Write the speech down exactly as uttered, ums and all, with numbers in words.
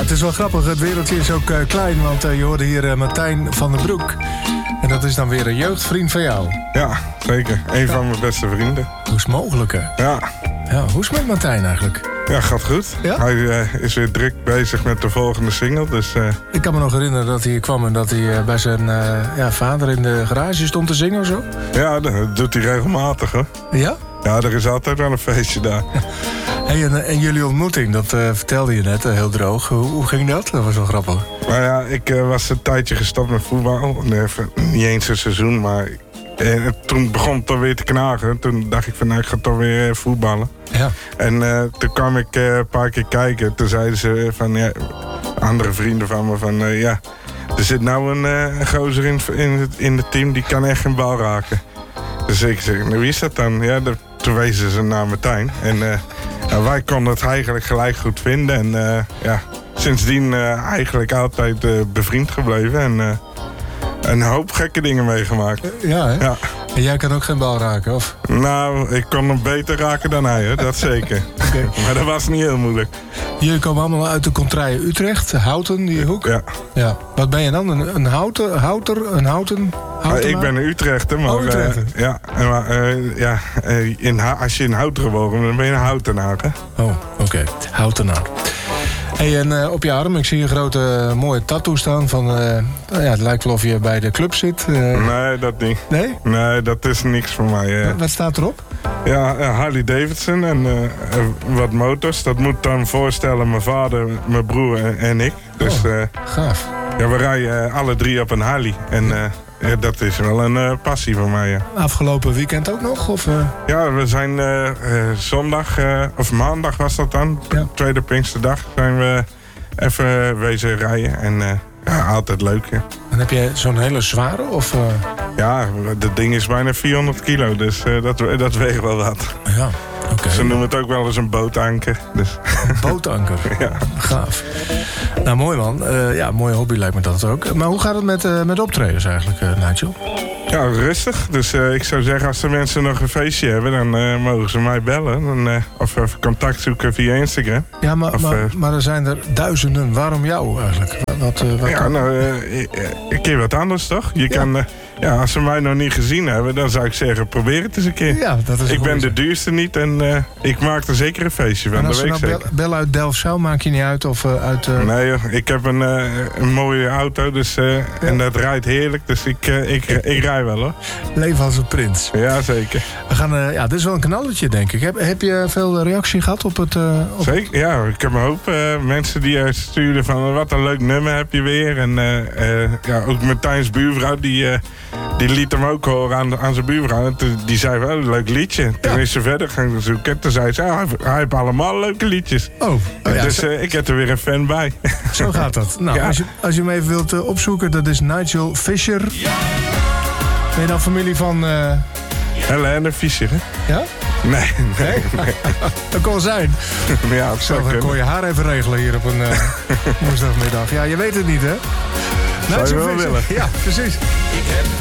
het is wel grappig. Het wereldje is ook uh, klein, want uh, je hoorde hier uh, Martijn van den Broek. En dat is dan weer een jeugdvriend van jou. Ja, zeker. Een ja. van mijn beste vrienden. Hoe is het mogelijk, hè? Ja. ja. Hoe is het met Martijn eigenlijk? Ja, gaat goed. Ja? Hij uh, is weer druk bezig met de volgende single. Dus, uh... Ik kan me nog herinneren dat hij kwam en dat hij uh, bij zijn uh, ja, vader in de garage stond te zingen of zo. Ja, dat doet hij regelmatig, hoor. Ja? Ja, er is altijd wel een feestje daar. Hey, en, en jullie ontmoeting, dat uh, vertelde je net, uh, heel droog. Hoe, hoe ging dat? Dat was wel grappig. Nou ja, ik uh, was een tijdje gestopt met voetbal. Nee, niet eens een seizoen, maar uh, toen begon het toch weer te knagen. Toen dacht ik van, nou, ik ga toch weer uh, voetballen. Ja. En uh, toen kwam ik uh, een paar keer kijken. Toen zeiden ze van, ja, andere vrienden van me van, uh, ja, er zit nou een, uh, een gozer in, in, het, in het team, die kan echt geen bal raken. Dus ik zeg, nou, wie is dat dan? Ja, de, toen wezen ze naar Martijn. En uh, nou, wij konden het eigenlijk gelijk goed vinden. En uh, ja, sindsdien uh, eigenlijk altijd uh, bevriend gebleven. En uh, een hoop gekke dingen meegemaakt. Ja, hè? Ja. En jij kan ook geen bal raken, of? Nou, ik kon hem beter raken dan hij, hè? Dat zeker. Okay. Maar dat was niet heel moeilijk. Jullie komen allemaal uit de contraille Utrecht, Houten, die hoek. Ja. ja. Wat ben je dan? Een, een houten, houter, een houten? Nou, ik ben een Utrechter, maar, oh, Utrechter. Uh, ja, maar uh, ja, uh, in, als je in Houten geboren bent, dan ben je een Houtenaar, hè? Oh, oké. Okay. Houtenaar. Hey, en uh, op je arm, ik zie een grote uh, mooie tattoo staan van... Uh, nou ja, het lijkt wel of je bij de club zit. Uh... Nee, dat niet. Nee? Nee, dat is niks voor mij. Uh. Wat staat erop? Ja, uh, Harley Davidson en uh, uh, wat motors. Dat moet dan voorstellen mijn vader, mijn broer en, en ik. Dus, oh, uh, gaaf. Ja, we rijden uh, alle drie op een Harley. En uh, ja, dat is wel een uh, passie voor mij, ja. Afgelopen weekend ook nog? Of, uh... Ja, we zijn uh, uh, zondag, uh, of maandag was dat dan, ja. tweede Pinksterdag, zijn we even wezen rijden. En uh, ja, altijd leuk, ja. En heb je zo'n hele zware, of... Uh... Ja, dat ding is bijna vierhonderd kilo, dus uh, dat, dat weegt wel wat. Ja, oké. Okay. Ze noemen het ook wel eens een bootanker. Dus. Een bootanker? Ja. Gaaf. Nou, mooi man. Uh, ja, mooie hobby lijkt me dat ook. Maar hoe gaat het met, uh, met optredens eigenlijk, uh, Nigel? Ja, rustig. Dus uh, ik zou zeggen, als de mensen nog een feestje hebben, dan uh, mogen ze mij bellen. Dan, uh, of even contact zoeken via Instagram. Ja, maar, of, maar, uh, maar er zijn er duizenden. Waarom jou eigenlijk? Wat, uh, wat ja, kan... nou, uh, een keer wat anders toch? Je ja. kan... Uh, Ja, als ze mij nog niet gezien hebben, dan zou ik zeggen, probeer het eens een keer. Ja, dat is ik ben de duurste niet en uh, ik maak er zeker een feestje van. En als dat ze nou bellen uit Delfzijl, maak je niet uit? Of uh, uit, uh... Nee, joh, ik heb een, uh, een mooie auto dus, uh, ja. en dat rijdt heerlijk. Dus ik, uh, ik, ik rij wel, hoor. Leven als een prins. Ja, zeker. We gaan, uh, ja, dit is wel een knalletje, denk ik. Heb, heb je veel reactie gehad op het... Uh, op... Zeker, ja. Ik heb een hoop uh, mensen die uh, sturen van wat een leuk nummer heb je weer. En uh, uh, ja, ook Martijn's buurvrouw, die, uh, die liet hem ook horen aan, aan zijn buurvrouw. En die zei wel, een leuk liedje. Toen ja. is ze verder gaan zoeken. Toen zei ze, ah, hij heeft allemaal leuke liedjes. Oh, oh ja, dus zo... uh, ik heb er weer een fan bij. Zo gaat dat. Nou, ja. als, je, als je hem even wilt uh, opzoeken, dat is Nigel Fisher. Ben je dan familie van... Uh... Helene Fischer, hè? Ja? Nee, nee. nee. Dat kon zijn. Ja, dat Zo, dan kon je haar even regelen hier op een uh, woensdagmiddag. Ja, je weet het niet, hè? Zou je wel willen. Ja, precies. Ik heb